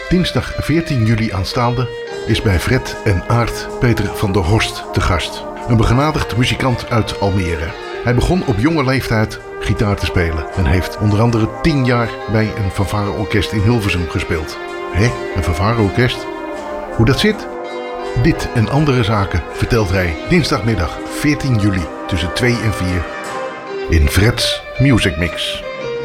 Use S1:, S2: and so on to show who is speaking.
S1: Dinsdag 14 juli aanstaande is bij Fred en Aart Peter van der Horst te gast. Een begenadigd muzikant uit Almere. Hij begon op jonge leeftijd gitaar te spelen en heeft onder andere 10 jaar bij een fanfareorkest in Hilversum gespeeld. Hé, een fanfareorkest? Hoe dat zit? Dit en andere zaken vertelt hij dinsdagmiddag 14 juli tussen 2 en 4 in Fred's Music Mix.